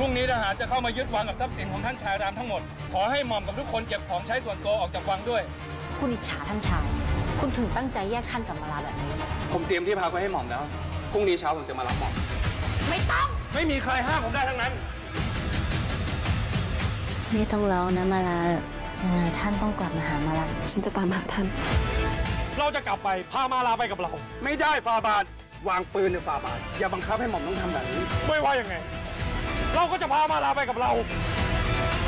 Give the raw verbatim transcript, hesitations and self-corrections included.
รุ่งนี้ทหารจะเข้ามายึดวังกับทรัพย์สินของท่านชายรามทั้งหมดขอให้หม่อมกับทุกคนเก็บของใช้ส่วนตัวออกจากวังด้วยคุณอิจฉาท่านชายคุณถึงตั้งใจแยกท่านกับมาลาแบบนี้ผมเตรียมที่พักไว้ให้หม่อมแล้วพรุ่งนี้เช้าผมจะมารับหม่อมไม่ต้องไม่มีใครห้ามผมได้ทั้งนั้นไม่ต้องร้องนะมาลายังไงท่านต้องกลับมาหามาลาฉันจะตามหาท่านเราจะกลับไปพามาลาไปกับเราไม่ได้ฟาบาทวางปืนเนี่ยฟาบาทอย่าบังคับให้หม่อมต้องทำแบบนี้ไม่ว่ายังไงเราก็จะพามาลาไปกับเรา